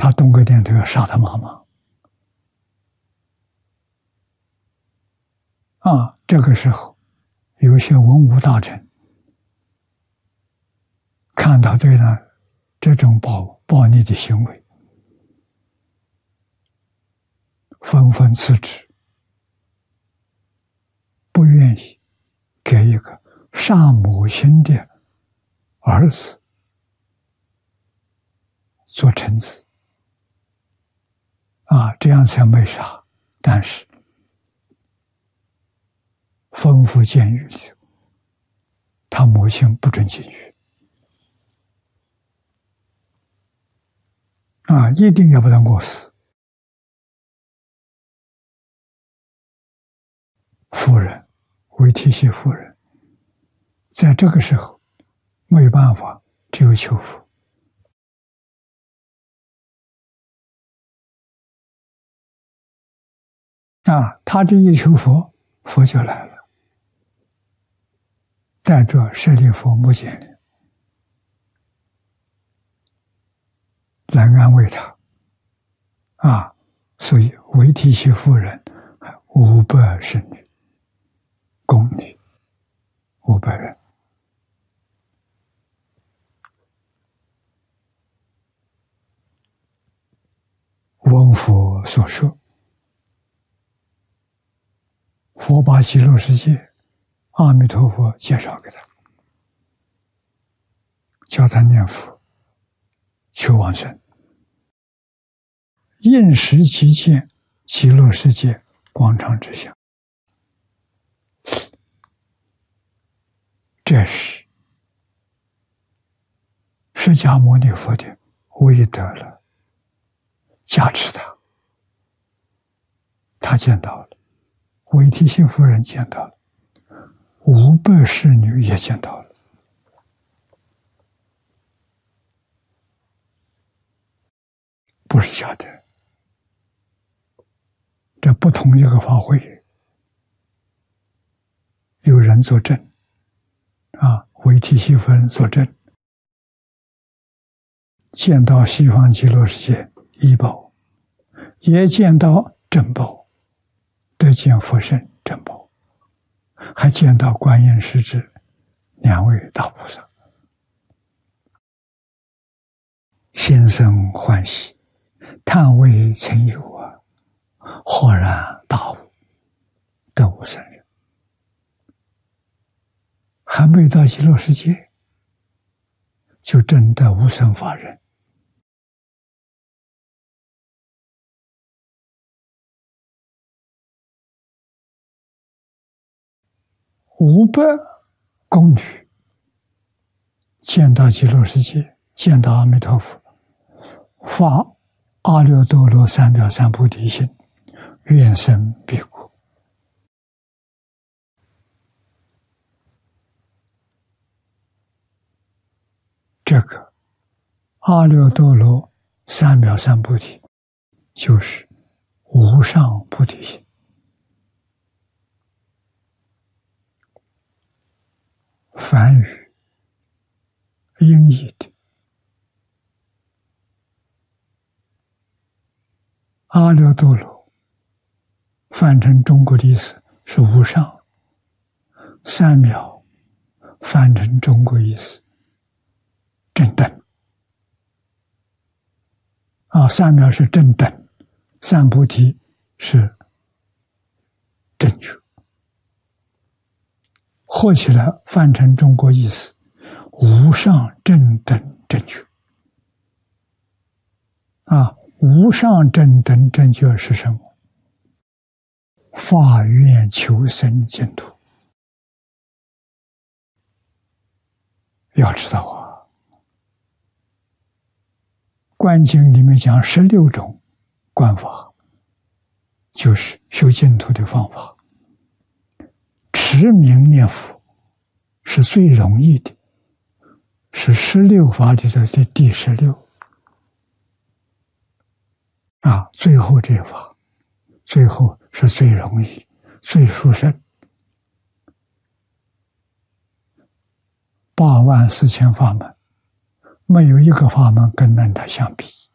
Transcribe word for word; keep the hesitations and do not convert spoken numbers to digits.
他动个念头要杀他妈妈。啊，这个时候，有些文武大臣看到对他这种暴暴逆的行为，纷纷辞职，不愿意给一个杀母亲的儿子做臣子。啊，这样才没杀。但是吩咐监狱里，他母亲不准进去。啊，一定要把他饿死。夫人，韦提希夫人，在这个时候没有办法，只有求佛。啊，他这一求佛，佛就来了，带着舍利弗、目犍连来安慰他。啊，所以韦提希夫人五百侍女，宫女五百人。闻佛所说，佛把极乐世界阿弥陀佛介绍给他，叫他念佛求往生，应时即见极乐世界广场之相。这是释迦牟尼佛的威德了，加持他，他见到了，韦提希夫人见到了，五百侍女也见到了。不是假的，这不同一个法会，有人作证，啊，韦提希夫人作证，见到西方极乐世界一报，也见到正报，得见佛身正报，还见到观音师智两位大菩萨，心生欢喜，叹未曾有啊，豁然大悟，得无生人。还没到极乐世界，就证得无生法忍。五百宫女见到极乐世界，见到阿弥陀佛，发阿耨多罗三藐三菩提心，愿生彼国。这个阿耨多罗三藐三菩提就是无上菩提心。梵语音译的阿耨多罗翻成中国的意思是无上，三藐翻成中国意思正等。啊，三藐是正等，三菩提是正觉。合起来翻成中国意思，无上正等正觉。啊，无上正等正觉是什么？发愿求生净土。要知道啊，观经里面讲十六种观法，就是修净土的方法。持名念佛是最容易的，是十六法里头的第十六。啊，最后这法，最后是最容易、最殊胜。八万四千法门，没有一个法门跟能它相比。